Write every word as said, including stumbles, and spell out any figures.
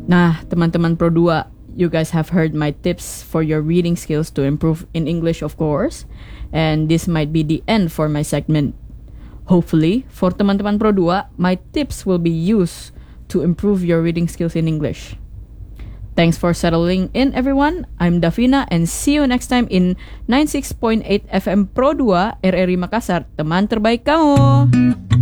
Nah, teman-teman Pro dua, you guys have heard my tips for your reading skills to improve in English, of course. And this might be the end for my segment. Hopefully, for teman-teman Pro dua, my tips will be used to improve your reading skills in English. Thanks for settling in, everyone. I'm Davina, and see you next time in ninety-six point eight F M Pro dua R R I Makassar, teman terbaik kamu.